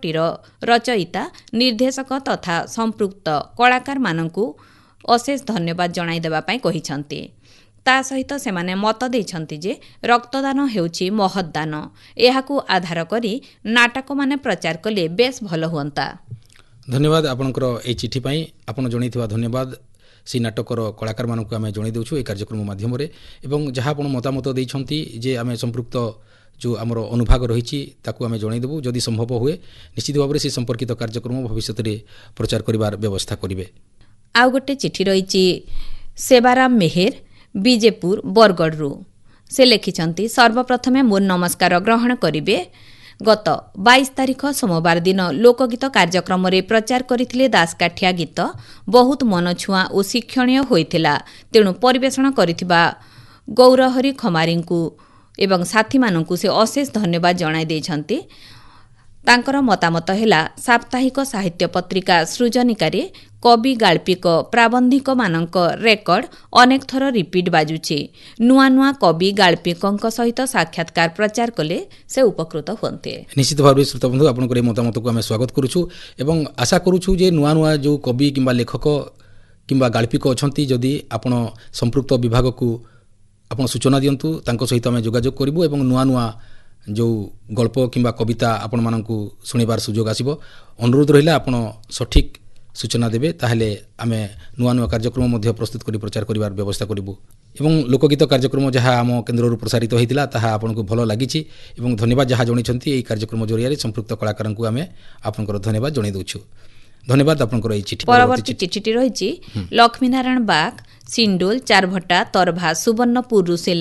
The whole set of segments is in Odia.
ନାଟକଟିର ରଚୟିତା ନିର୍ଦ୍ଦେଶକ ତଥା ସମ୍ପୃକ୍ତ କଳାକାରମାନଙ୍କୁ ଅଶେଷ ଧନ୍ୟବାଦ ଜଣାଇଦେବା ପାଇଁ କହିଛନ୍ତି। ତା ସହିତ ସେମାନେ ମତ ଦେଇଛନ୍ତି ଯେ ରକ୍ତଦାନ ହେଉଛି ମହତ୍ ଦାନ। ଏହାକୁ ଆଧାର କରି ନାଟକମାନେ ପ୍ରଚାର କଲେ ବେଶ୍ ଭଲ ହୁଅନ୍ତା। ଧନ୍ୟବାଦ ଆପଣଙ୍କର ଏହି ଚିଠି ପାଇଁ। ଆପଣ ଜଣାଇଥିବା ଧନ୍ୟବାଦ ସେହି ନାଟକର କଳାକାରମାନଙ୍କୁ ଆମେ ଜଣାଇ ଦେଉଛୁ ଏହି କାର୍ଯ୍ୟକ୍ରମ ମାଧ୍ୟମରେ। ଏବଂ ଯାହା ଆପଣ ମତାମତ ଦେଇଛନ୍ତି ଯେ ଆମେ ସମ୍ପୃକ୍ତ ଯେଉଁ ଆମର ଅନୁଭାଗ ରହିଛି ତାକୁ ଆମେ ଜଣାଇଦେବୁ। ଯଦି ସମ୍ଭବ ହୁଏ ନିଶ୍ଚିତ ଭାବରେ ସେ ସମ୍ପର୍କିତ କାର୍ଯ୍ୟକ୍ରମ ଭବିଷ୍ୟତରେ ପ୍ରଚାର କରିବାର ବ୍ୟବସ୍ଥା କରିବେ। ଆଉ ଗୋଟେ ଚିଠି ରହିଛି ସେବାରାମ ମେହେର ବିଜେପୁର ବରଗଡ଼ରୁ। ସେ ଲେଖିଛନ୍ତି, ସର୍ବପ୍ରଥମେ ମୋର ନମସ୍କାର ଗ୍ରହଣ କରିବେ। ଗତ 22 ତାରିଖ ସୋମବାର ଦିନ ଲୋକଗୀତ କାର୍ଯ୍ୟକ୍ରମରେ ପ୍ରଚାର କରିଥିଲେ ଦାସକାଠିଆ ଗୀତ ବହୁତ ମନଛୁଆଁ ଓ ଶିକ୍ଷଣୀୟ ହୋଇଥିଲା। ତେଣୁ ପରିବେଷଣ କରିଥିବା ଗୌରହରି ଖମାରୀଙ୍କୁ ଏବଂ ସାଥୀମାନଙ୍କୁ ସେ ଅଶେଷ ଧନ୍ୟବାଦ ଜଣାଇ ଦେଇଛନ୍ତି। ତାଙ୍କର ମତାମତ ହେଲା, ସାପ୍ତାହିକ ସାହିତ୍ୟ ପତ୍ରିକା ସୃଜନିକାରେ କବି ଗାଳ୍ପିକ ପ୍ରାବନ୍ଧିକମାନଙ୍କ ରେକର୍ଡ ଅନେକ ଥର ରିପିଟ୍ ବାଜୁଛି। ନୂଆ ନୂଆ କବି ଗାଳ୍ପିକଙ୍କ ସହିତ ସାକ୍ଷାତକାର ପ୍ରଚାର କଲେ ସେ ଉପକୃତ ହୁଅନ୍ତେ। ନିଶ୍ଚିତ ଭାବରେ ଶ୍ରୋତାବନ୍ଧୁ ଆପଣଙ୍କର ଏହି ମତାମତକୁ ଆମେ ସ୍ୱାଗତ କରୁଛୁ ଏବଂ ଆଶା କରୁଛୁ ଯେ ନୂଆ ନୂଆ ଯେଉଁ କବି କିମ୍ବା ଲେଖକ କିମ୍ବା ଗାଳ୍ପିକ ଅଛନ୍ତି ଯଦି ଆପଣ ସମ୍ପୃକ୍ତ ବିଭାଗକୁ ଆପଣ ସୂଚନା ଦିଅନ୍ତୁ ତାଙ୍କ ସହିତ ଆମେ ଯୋଗାଯୋଗ କରିବୁ ଏବଂ ନୂଆ ନୂଆ ଯେଉଁ ଗଳ୍ପ କିମ୍ବା କବିତା ଆପଣମାନଙ୍କୁ ଶୁଣିବାର ସୁଯୋଗ ଆସିବ। ଅନୁରୋଧ ରହିଲା ଆପଣ ସଠିକ୍ ସୂଚନା ଦେବେ, ତାହେଲେ ଆମେ ନୂଆ ନୂଆ କାର୍ଯ୍ୟକ୍ରମ ମଧ୍ୟ ପ୍ରସ୍ତୁତ କରି ପ୍ରଚାର କରିବାର ବ୍ୟବସ୍ଥା କରିବୁ। ଏବଂ ଲୋକଗୀତ କାର୍ଯ୍ୟକ୍ରମ ଯାହା ଆମ କେନ୍ଦ୍ରରୁ ପ୍ରସାରିତ ହୋଇଥିଲା ତାହା ଆପଣଙ୍କୁ ଭଲ ଲାଗିଛି ଏବଂ ଧନ୍ୟବାଦ ଯାହା ଜଣାଇଛନ୍ତି ଏହି କାର୍ଯ୍ୟକ୍ରମ ଜରିଆରେ ସମ୍ପୃକ୍ତ କଳାକାରଙ୍କୁ ଆମେ ଆପଣଙ୍କର ଧନ୍ୟବାଦ ଜଣାଇ ଦେଉଛୁ। ଧନ୍ୟବାଦ ଆପଣଙ୍କର ଏହି ଚିଠି। ପରବର୍ତ୍ତୀ ଚିଠିଟି ରହିଛି ଲକ୍ଷ୍ମୀନାରାୟଣ ବାଗ ସିଣ୍ଡୋଲ ଚାରଭଟ୍ଟା ତରଭା ସୁବର୍ଣ୍ଣପୁରରୁ ସେ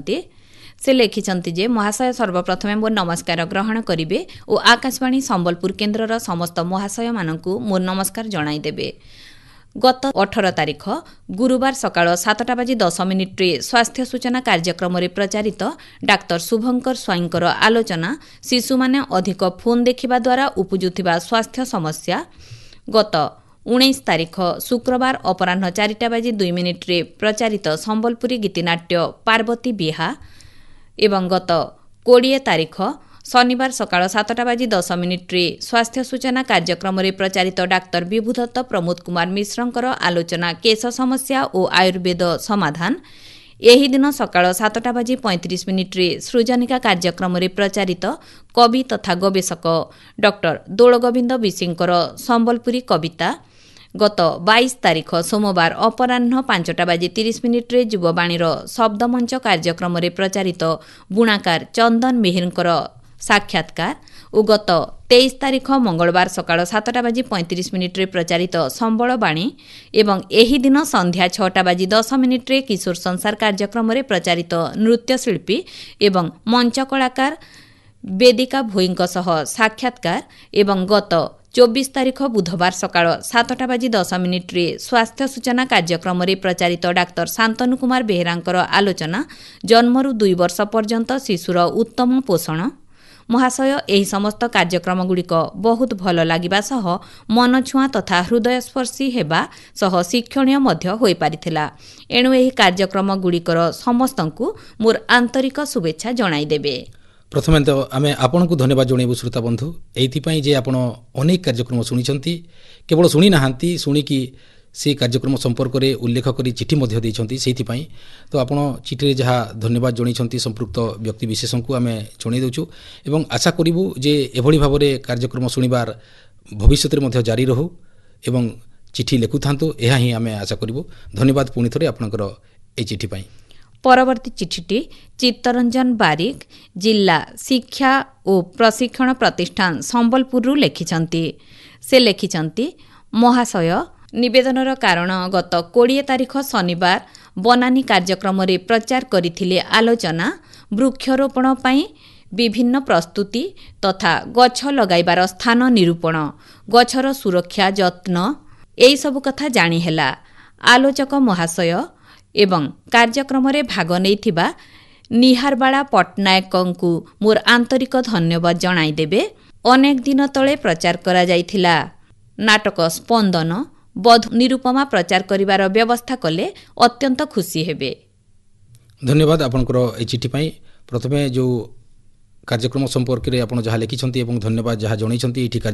ଲେଖିଛନ୍ତି ଯେ ମହାଶୟ ସର୍ବପ୍ରଥମେ ମୋର ନମସ୍କାର ଗ୍ରହଣ କରିବେ ଓ ଆକାଶବାଣୀ ସମ୍ବଲପୁର କେନ୍ଦ୍ରର ସମସ୍ତ ମହାଶୟମାନଙ୍କୁ ମୋର ନମସ୍କାର ଜଣାଇଦେବେ। ଗତ 18 ତାରିଖ ଗୁରୁବାର ସକାଳ 7:10 ସ୍ୱାସ୍ଥ୍ୟ ସୂଚନା କାର୍ଯ୍ୟକ୍ରମରେ ପ୍ରଚାରିତ ଡାକ୍ତର ଶୁଭଙ୍କର ସ୍ୱାଇଁଙ୍କର ଆଲୋଚନା ଶିଶୁମାନେ ଅଧିକ ଫୋନ୍ ଦେଖିବା ଦ୍ୱାରା ଉପୁଜୁଥିବା ସ୍ୱାସ୍ଥ୍ୟ ସମସ୍ୟା, ଗତ 19 ତାରିଖ ଶୁକ୍ରବାର ଅପରାହ୍ନ 4:02 ପ୍ରଚାରିତ ସମ୍ବଲପୁରୀ ଗୀତିନାଟ୍ୟ ପାର୍ବତୀ ବିହା ଏବଂ ଗତ 20 ତାରିଖ ଶନିବାର ସକାଳ 7:10 ସ୍ୱାସ୍ଥ୍ୟ ସୂଚନା କାର୍ଯ୍ୟକ୍ରମରେ ପ୍ରଚାରିତ ଡାକ୍ତର ବିଭୁଦତ୍ତ ପ୍ରମୋଦ କୁମାର ମିଶ୍ରଙ୍କର ଆଲୋଚନା କେଶ ସମସ୍ୟା ଓ ଆୟୁର୍ବେଦ ସମାଧାନ, ଏହି ଦିନ ସକାଳ 7:35 ସୃଜନିକା କାର୍ଯ୍ୟକ୍ରମରେ ପ୍ରଚାରିତ କବି ତଥା ଗବେଷକ ଡକ୍ଟର ଦୋଳଗୋବିନ୍ଦ ବିଶୀଙ୍କର ସମ୍ବଲପୁରୀ କବିତା, ଗତ 22 ତାରିଖ ସୋମବାର ଅପରାହ୍ନ 5:30 ଯୁବବାଣୀର ଶବ୍ଦମଞ୍ଚ କାର୍ଯ୍ୟକ୍ରମରେ ପ୍ରଚାରିତ ବୁଣାକାର ଚନ୍ଦନ ମେହେରଙ୍କର ସାକ୍ଷାତକାର ଓ ଗତ 23 ତାରିଖ ମଙ୍ଗଳବାର ସକାଳ 7:35 ପ୍ରଚାରିତ ସମ୍ବଳବାଣୀ ଏବଂ ଏହି ଦିନ ସନ୍ଧ୍ୟା 6:10 କିଶୋର ସଂସାର କାର୍ଯ୍ୟକ୍ରମରେ ପ୍ରଚାରିତ ନୃତ୍ୟଶିଳ୍ପୀ ଏବଂ ମଞ୍ଚ କଳାକାର ବେଦିକା ଭୋଇଙ୍କ ସହ ସାକ୍ଷାତକାର ଏବଂ ଗତ 24 ତାରିଖ ବୁଧବାର ସକାଳ 7:10 ସ୍ୱାସ୍ଥ୍ୟ ସୂଚନା କାର୍ଯ୍ୟକ୍ରମରେ ପ୍ରଚାରିତ ଡାକ୍ତର ଶାନ୍ତନୁ କୁମାର ବେହେରାଙ୍କର ଆଲୋଚନା ଜନ୍ମରୁ 2 ବର୍ଷ ପର୍ଯ୍ୟନ୍ତ ଶିଶୁର ଉତ୍ତମ ପୋଷଣ। ମହାଶୟ, ଏହି ସମସ୍ତ କାର୍ଯ୍ୟକ୍ରମଗୁଡ଼ିକ ବହୁତ ଭଲ ଲାଗିବା ସହ ମନଛୁଆଁ ତଥା ହୃଦୟସ୍ପର୍ଶୀ ହେବା ସହ ଶିକ୍ଷଣୀୟ ମଧ୍ୟ ହୋଇପାରିଥିଲା। ଏଣୁ ଏହି କାର୍ଯ୍ୟକ୍ରମଗୁଡ଼ିକର ସମସ୍ତଙ୍କୁ ମୋର ଆନ୍ତରିକ ଶୁଭେଚ୍ଛା ଜଣାଇଦେବେ। ପ୍ରଥମେ ତ ଆମେ ଆପଣଙ୍କୁ ଧନ୍ୟବାଦ ଜଣାଇବୁ ଶ୍ରୋତାବନ୍ଧୁ, ଏଇଥିପାଇଁ ଯେ ଆପଣ ଅନେକ କାର୍ଯ୍ୟକ୍ରମ ଶୁଣିଛନ୍ତି, କେବଳ ଶୁଣି ନାହାନ୍ତି, ଶୁଣିକି ସେ କାର୍ଯ୍ୟକ୍ରମ ସମ୍ପର୍କରେ ଉଲ୍ଲେଖ କରି ଚିଠି ମଧ୍ୟ ଦେଇଛନ୍ତି। ସେଇଥିପାଇଁ ତ ଆପଣ ଚିଠିରେ ଯାହା ଧନ୍ୟବାଦ ଜଣାଇଛନ୍ତି ସମ୍ପୃକ୍ତ ବ୍ୟକ୍ତିବିଶେଷଙ୍କୁ ଆମେ ଜଣାଇ ଦେଉଛୁ ଏବଂ ଆଶା କରିବୁ ଯେ ଏଭଳି ଭାବରେ କାର୍ଯ୍ୟକ୍ରମ ଶୁଣିବାର ଭବିଷ୍ୟତରେ ମଧ୍ୟ ଜାରି ରହୁ ଏବଂ ଚିଠି ଲେଖୁଥାନ୍ତୁ, ଏହା ହିଁ ଆମେ ଆଶା କରିବୁ। ଧନ୍ୟବାଦ ପୁଣି ଥରେ ଆପଣଙ୍କର ଏହି ଚିଠି ପାଇଁ। ପରବର୍ତ୍ତୀ ଚିଠିଟି ଚିତ୍ତରଞ୍ଜନ ବାରିକ ଜିଲ୍ଲା ଶିକ୍ଷା ଓ ପ୍ରଶିକ୍ଷଣ ପ୍ରତିଷ୍ଠାନ ସମ୍ବଲପୁରରୁ ଲେଖିଛନ୍ତି। ସେ ଲେଖିଛନ୍ତି, ମହାଶୟ, ନିବେଦନର କାରଣ ଗତ 20 ତାରିଖ ଶନିବାର ବନାନୀ କାର୍ଯ୍ୟକ୍ରମରେ ପ୍ରଚାର କରିଥିଲେ ଆଲୋଚନା ବୃକ୍ଷରୋପଣ ପାଇଁ ବିଭିନ୍ନ ପ୍ରସ୍ତୁତି ତଥା ଗଛ ଲଗାଇବାର ସ୍ଥାନ ନିରୂପଣ, ଗଛର ସୁରକ୍ଷା ଯତ୍ନ, ଏହିସବୁ କଥା ଜାଣି ହେଲା। ଆଲୋଚକ ମହାଶୟ ଏବଂ କାର୍ଯ୍ୟକ୍ରମରେ ଭାଗ ନେଇଥିବା ନିହାରବାଳା ପଟ୍ଟନାୟକଙ୍କୁ ମୋର ଆନ୍ତରିକ ଧନ୍ୟବାଦ ଜଣାଇଦେବେ। ଅନେକ ଦିନ ତଳେ ପ୍ରଚାର କରାଯାଇଥିଲା ନାଟକ ସ୍ପନ୍ଦନ ବଧୂ ନିରୂପମା ପ୍ରଚାର କରିବାର ବ୍ୟବସ୍ଥା କଲେ ଅତ୍ୟନ୍ତ ଖୁସି ହେବେ। ଧନ୍ୟବାଦ ଆପଣଙ୍କର ଏହି ଚିଠି ପାଇଁ। ପ୍ରଥମେ ଯେଉଁ କାର୍ଯ୍ୟକ୍ରମ ସମ୍ପର୍କରେ ଆପଣ ଯାହା ଲେଖିଛନ୍ତି ଏବଂ ଧନ୍ୟବାଦ ଯାହା ଜଣାଇଛନ୍ତି ଏଇଠି